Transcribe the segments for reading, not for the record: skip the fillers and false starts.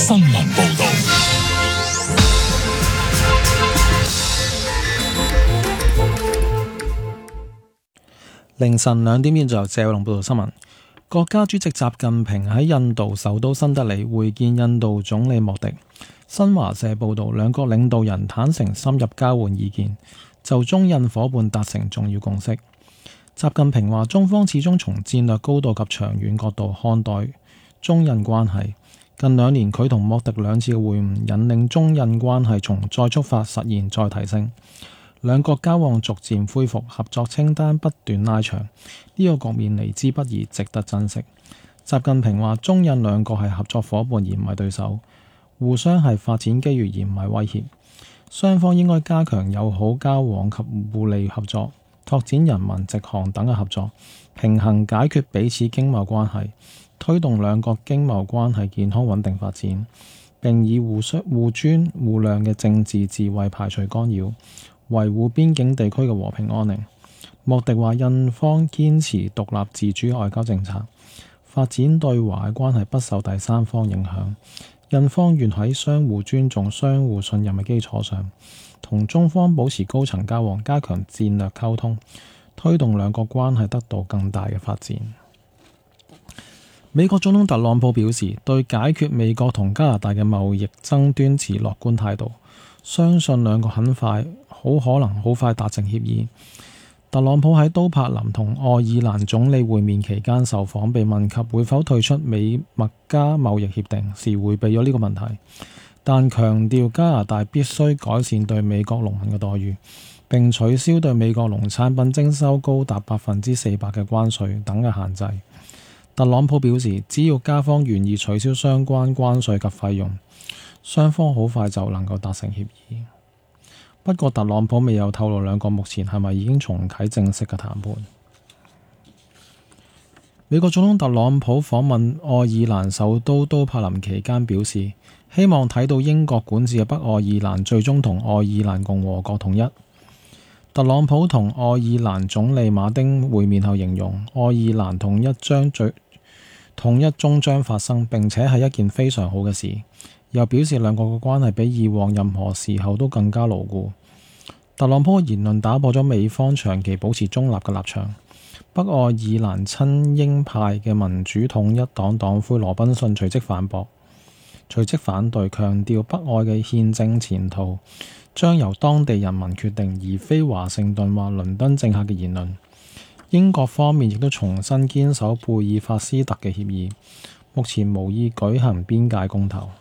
新聞報導。 凌晨2點現在由謝偉龍報道新聞。國家主席習近平喺印度首都新德里會見印度總理莫迪。新華社報道，兩國領導人坦誠深入交換意見，就中印夥伴達成重要共識。習近平話：中方始終從戰略高度及長遠角度看待中印關係。近2年，佢同莫迪2次嘅會晤，引領中印關係從再觸發實現再提升。兩國交往逐漸恢復，合作清單不斷拉長，呢個局面嚟之不易，值得珍惜。習近平話：中印兩國係合作夥伴而唔係對手，互相係發展機遇而唔係威脅。雙方應該加強友好交往及互利合作，拓展人民直航等嘅合作，平衡解決彼此經貿關係，推動兩國經貿關係健康穩定發展，並以互尊互諒嘅政治智慧排除干擾，維護邊境地區嘅和平安寧。莫迪話：印方堅持獨立自主外交政策，發展對華嘅關係不受第三方影響。印方願喺相互尊重、相互信任嘅基礎上，同中方保持高層交往，加強戰略溝通，推動兩國關係得到更大嘅發展。美國總統特朗普表示，對解決美國同加拿大嘅貿易爭端持樂觀態度，相信兩國好可能好快達成協議。特朗普喺都柏林同愛爾蘭總理會面期間受訪，被問及會否退出美墨加貿易協定時，迴避咗呢個問題，但強調加拿大必須改善對美國農民嘅待遇，並取消對美國農產品徵收高達400%嘅關稅等嘅限制。特朗普表示，只要加方願意取消相關關稅及費用，雙方好快就能夠達成協議。不過，特朗普未有透露兩國目前係咪已經重啟正式嘅談判。美國總統特朗普訪問愛爾蘭首都都柏林期間表示，希望睇到英國管治嘅北愛爾蘭最終同愛爾蘭共和國統一。特朗普同愛爾蘭總理馬丁會面後形容，愛爾蘭統一終將發生，並且係一件非常好嘅事。又表示兩國嘅關係比以往任何時候都更加牢固。特朗普嘅言論打破咗美方長期保持中立嘅立場。北愛爾蘭親英派嘅民主統一黨黨魁羅賓遜隨即反對，強調北愛嘅憲政前途將由當地人民決定，而非華盛頓或倫敦政客嘅言論。英國方面亦都重新堅守貝爾法斯特嘅協議，目前無意舉行邊界公投。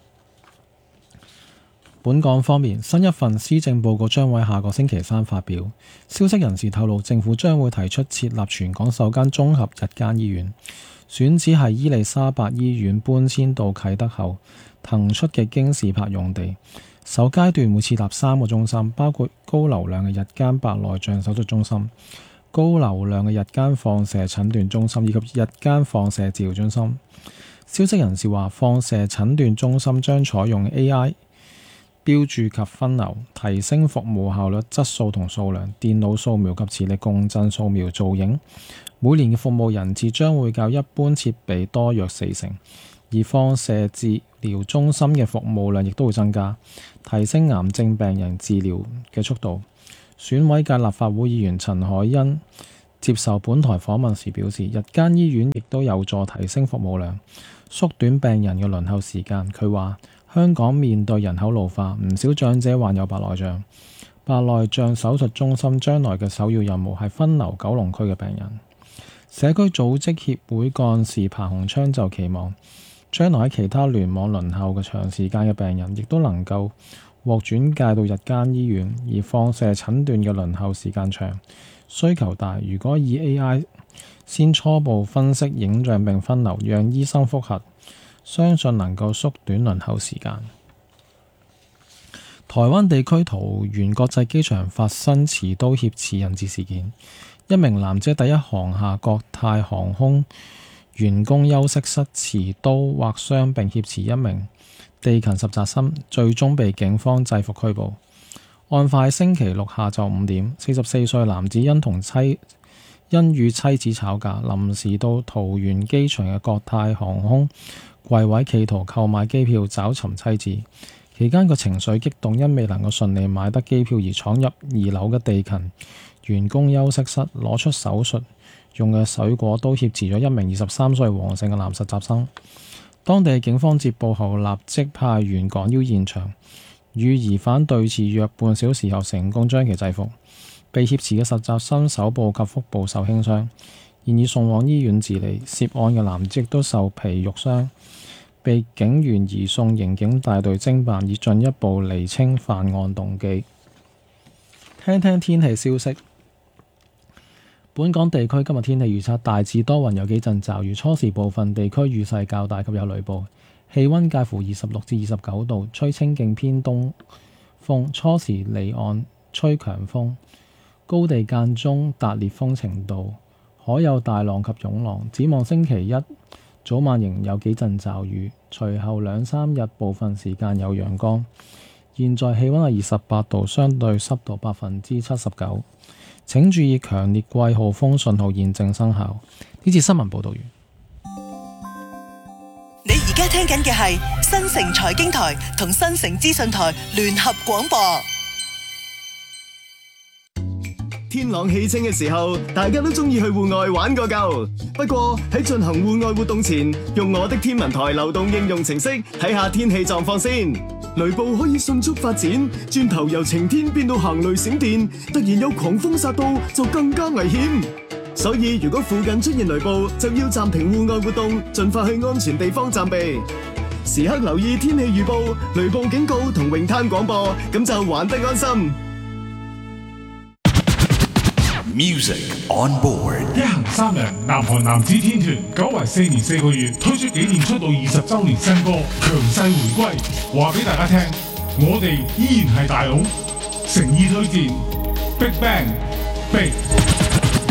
本港方面，新一份施政報告將會下個星期3發表。消息人士透露，政府將會提出設立全港首間綜合日間醫院，選址係伊利沙伯醫院搬遷到啟德後騰出嘅京士柏用地。首階段會設立3個中心，包括高流量嘅日間白內障手術中心、高流量嘅日間放射診斷中心以及日間放射治療中心。消息人士話，放射診斷中心將採用 AI標註及分流，提升服務效率、質素同數量。電腦掃描及磁力共振掃描造影，每年嘅服務人次將會較一般設備多約4成。而放射治療中心嘅服務量亦都會增加，提升癌症病人治療嘅速度。選委界立法會議員陳凱欣接受本台訪問時表示，日間醫院亦都有助提升服務量，縮短病人嘅輪候時間。佢話，香港面對人口老化，唔少長者患有白內障。白內障手術中心將來嘅首要任務係分流九龍區嘅病人。社區組織協會幹事彭鴻昌就期望，將來喺其他聯網輪候嘅長時間嘅病人，亦都能夠獲轉介到日間醫院。而放射診斷嘅輪候時間長，需求大，如果以 AI 先初步分析影像並分流，讓醫生複核，相信能夠縮短輪候時間。台灣地區桃園國際機場發生持刀挾持人質事件，一名男子第一航廈國泰航空員工休息室持刀劃傷並挾持一名地勤實習生，最終被警方制服拘捕。案發星期六下晝5點，44歲男子因同妻因與妻子吵架，臨時到桃園機場嘅國泰航空櫃位企圖購買機票找尋妻子，期間個情緒激動，因未能夠順利買得機票而闖入2樓嘅地勤員工休息室，攞出手術用嘅水果刀挾持咗一名23歲黃姓嘅男實習生。當地警方接報後立即派員趕到現場，與疑犯對峙約半小時後成功將其制服。被挾持嘅實習生手部及腹部受輕傷，現已送往醫院治理。涉案嘅男子亦都受皮肉傷，被警員移送刑警大隊偵辦，以進一步釐清犯案動機。聽聽天氣消息。本港地區今日天氣預測大致多雲，有幾陣驟雨，初時部分地區雨勢較大及有雷暴，氣温介乎26至29度，吹清勁偏東風，初時離岸吹強風，高地間中達烈風程度，海有大浪及湧浪。展望星期一早晚仍有幾陣驟雨，隨後2-3日部分時間有陽光。現在氣温係28度，相對濕度79%。請注意強烈季候風信號現正生效。呢次新聞報導完。 你而家聽緊嘅係新城財經台同新城資訊台聯合廣播。 天朗氣清嘅時候，大家都中意去戶外玩個夠。不過喺進行戶外活動前，用我的天文台流動應用程式睇下天氣狀況先。雷暴可以迅速發展，轉頭由晴天變到行雷閃電，突然有狂風殺到就更加危險。所以如果附近出現雷暴，就要暫停戶外活動，盡快去安全地方暫避。時刻留意天氣預報、雷暴警告同泳灘廣播，咁就玩得安心。 Music on board。 一行3人，南韓男子天團久違4年4個月，推出紀念出道20週年新歌《強勢回歸》，話俾大家聽，我哋依然係大佬，誠意推薦 Big Bang Big。